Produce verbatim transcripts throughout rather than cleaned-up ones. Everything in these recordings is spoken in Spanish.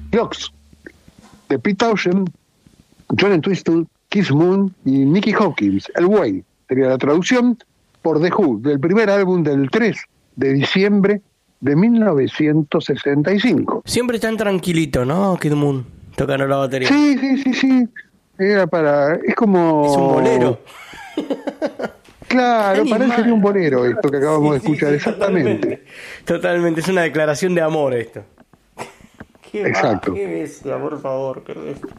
Clocks, de Pete Townshend, John Entwistle, Keith Moon y Nicky Hopkins. El Way sería la traducción, por The Who, del primer álbum del tres de diciembre de mil novecientos sesenta y cinco. Siempre tan tranquilito, ¿no? Kid Moon, tocando la batería. Sí, sí, sí, sí. Era para... Es como... Es un bolero. Claro, Animal. parece un bolero esto que acabamos Sí, de escuchar, sí, sí, exactamente. Totalmente. Totalmente, es una declaración de amor esto. Qué Exacto. Va, qué bestia, por favor, qué bestia.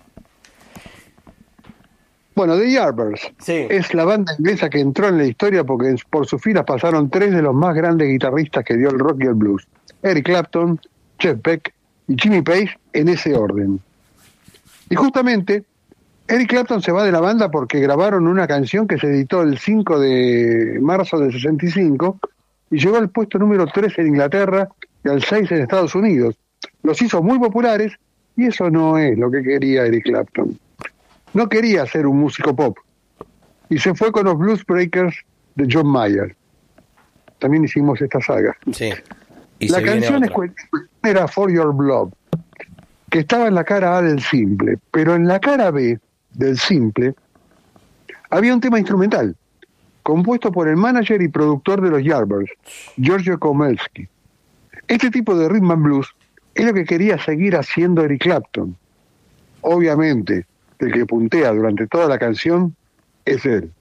Bueno, The Yardbirds Sí. es la banda inglesa que entró en la historia porque por sus filas pasaron tres de los más grandes guitarristas que dio el rock y el blues: Eric Clapton, Jeff Beck y Jimmy Page, en ese orden. Y justamente Eric Clapton se va de la banda porque grabaron una canción que se editó el cinco de marzo del sesenta y cinco y llegó al puesto número tres en Inglaterra y al seis en Estados Unidos. Los hizo muy populares y eso no es lo que quería Eric Clapton. No quería ser un músico pop y se fue con los Blues Breakers de John Mayer. También hicimos esta saga. Sí. Y la se viene canción otra. era For Your Blood, que estaba en la cara A del simple, pero en la cara B del simple había un tema instrumental compuesto por el manager y productor de los Yardbirds, Giorgio Komelsky. Este tipo de rhythm and blues es lo que quería seguir haciendo Eric Clapton. Obviamente, el que puntea durante toda la canción es él.